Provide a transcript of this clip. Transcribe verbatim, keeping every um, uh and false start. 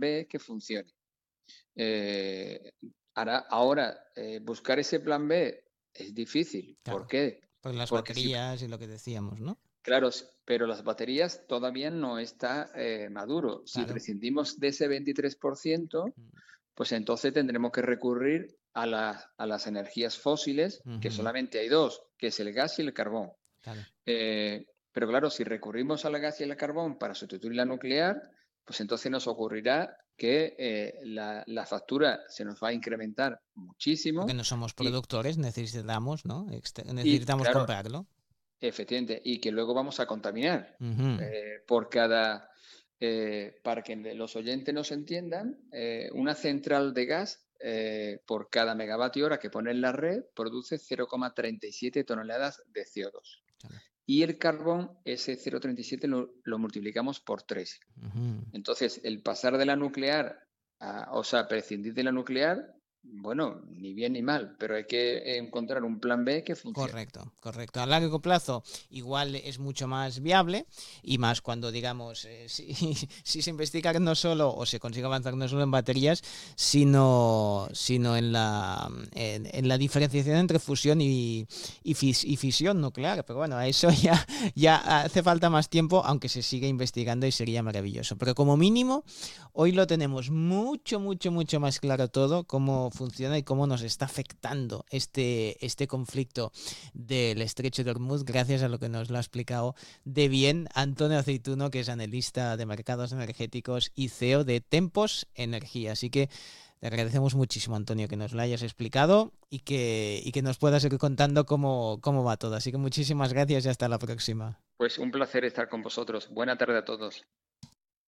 B que funcione. Eh, ahora, ahora eh, buscar ese plan B es difícil. ¿Por Claro, qué? pues las Porque si, baterías y lo que decíamos, ¿no? claro, s- pero las baterías todavía no está eh, maduro. Si Claro. prescindimos de ese veintitrés por ciento, Mm. pues entonces tendremos que recurrir a, la- a las energías fósiles, que Ujú. solamente hay dos, que es el gas y el carbón. Claro. Eh, pero claro, si recurrimos al gas y al carbón para sustituir la nuclear, pues entonces nos ocurrirá que eh, la, la factura se nos va a incrementar Porque muchísimo no somos y, productores, necesitamos, ¿no? Exte- y necesitamos claro, comprarlo. efectivamente, y que luego vamos a contaminar Ujú. eh, por cada, eh, para que los oyentes nos entiendan, eh, una central de gas eh, por cada megavatio hora que pone en la red produce cero coma treinta y siete toneladas de C O dos. Claro. Y el carbón, ese cero coma treinta y siete lo, lo multiplicamos por tres. Ujú. Entonces, el pasar de la nuclear, a, o sea, prescindir de la nuclear, bueno, ni bien ni mal, pero hay que encontrar un plan B que funcione. Correcto, correcto. A largo plazo igual es mucho más viable y más cuando digamos, eh, si, si se investiga no solo o se consigue avanzar no solo en baterías, sino, sino en, la, en, en la diferenciación entre fusión y, y, fis, y, fisión nuclear. Pero bueno, a eso ya, ya hace falta más tiempo, aunque se sigue investigando y sería maravilloso. Pero como mínimo, hoy lo tenemos mucho, mucho, mucho más claro todo, cómo funciona y cómo nos está afectando este, este conflicto del estrecho de Hormuz, gracias a lo que nos lo ha explicado de bien Antonio Aceituno, que es analista de mercados energéticos y C E O de Tempos Energía. Así que te agradecemos muchísimo, Antonio, que nos lo hayas explicado y que, y que nos puedas ir contando cómo, cómo va todo. Así que muchísimas gracias y hasta la próxima. Pues un placer estar con vosotros. Buena tarde a todos.